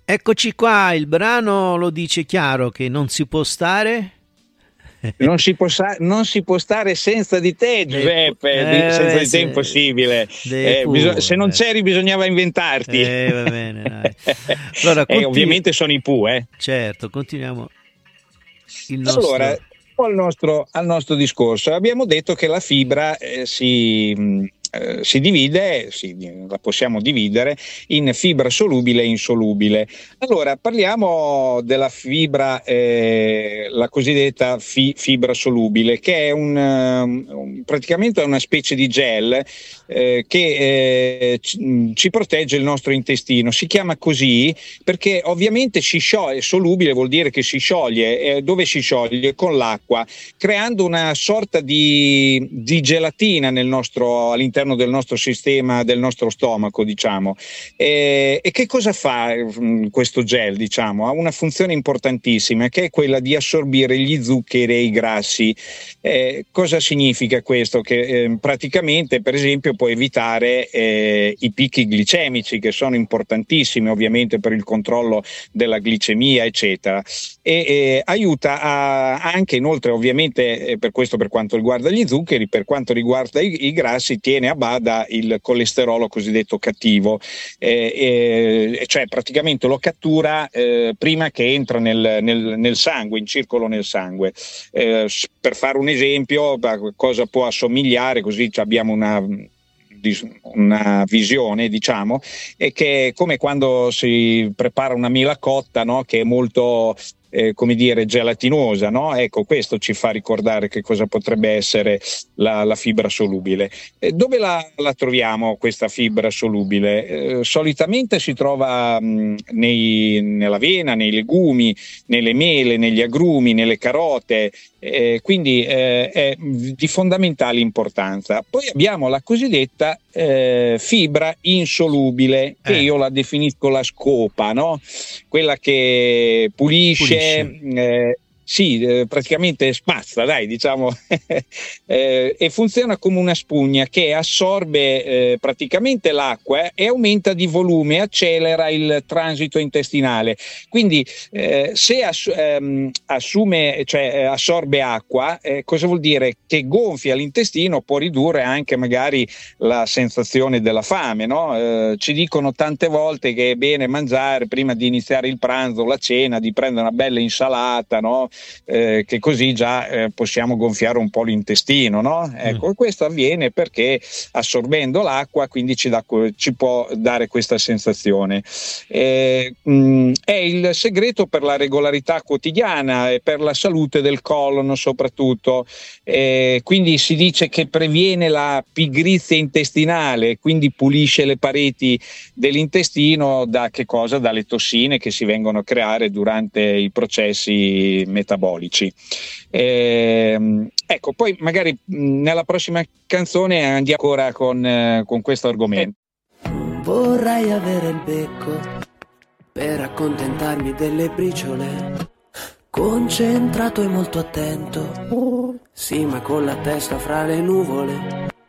Eccoci qua, il brano lo dice chiaro che non si può stare. Non si può stare senza di te, Giuseppe, senza di te è impossibile. Se non c'eri bisognava inventarti. Va bene, dai. Allora, ovviamente sono i Pooh, Certo, continuiamo il nostro... Allora, al nostro discorso. Abbiamo detto che la fibra si divide, la possiamo dividere in fibra solubile e insolubile. Allora, parliamo della fibra, la cosiddetta fibra solubile, che è praticamente una specie di gel che ci protegge il nostro intestino. Si chiama così perché ovviamente si scioglie, solubile vuol dire che si scioglie. Dove si scioglie? Con l'acqua, creando una sorta di gelatina all'interno del nostro sistema, del nostro stomaco, diciamo. E che cosa fa questo gel? Diciamo, ha una funzione importantissima, che è quella di assorbire gli zuccheri e i grassi. Cosa significa questo? Che praticamente, per esempio, può evitare i picchi glicemici, che sono importantissimi ovviamente per il controllo della glicemia, eccetera. E aiuta anche, inoltre, ovviamente, per quanto riguarda gli zuccheri, per quanto riguarda i grassi, tiene a bada il colesterolo cosiddetto cattivo, cioè praticamente lo cattura prima che entra nel sangue, in circolo nel sangue. Per fare un esempio, a cosa può assomigliare, così abbiamo una visione, diciamo, è che è come quando si prepara una mela cotta, no? Che è molto come dire, gelatinosa, no? Ecco, questo ci fa ricordare che cosa potrebbe essere la fibra solubile. Dove la troviamo questa fibra solubile? Solitamente si trova nell'avena, nei legumi, nelle mele, negli agrumi, nelle carote, quindi è di fondamentale importanza. Poi abbiamo la cosiddetta fibra insolubile, che io la definisco la scopa, no? Quella che pulisce. Praticamente spazza, dai, diciamo, e funziona come una spugna che assorbe praticamente l'acqua e aumenta di volume, accelera il transito intestinale. Quindi se assorbe acqua, cosa vuol dire? Che gonfia l'intestino, può ridurre anche magari la sensazione della fame, no? Ci dicono tante volte che è bene mangiare prima di iniziare il pranzo o la cena, di prendere una bella insalata, no? Che così già possiamo gonfiare un po' l'intestino, no? Ecco, questo avviene perché assorbendo l'acqua quindi ci può dare questa sensazione. È il segreto per la regolarità quotidiana e per la salute del colon soprattutto. Quindi si dice che previene la pigrizia intestinale, quindi pulisce le pareti dell'intestino da che cosa? Dalle tossine che si vengono a creare durante i processi metabolici. Ecco, poi magari nella prossima canzone andiamo ancora con questo argomento. Vorrei avere il becco per accontentarmi delle briciole, concentrato e molto attento, sì, ma con la testa fra le nuvole.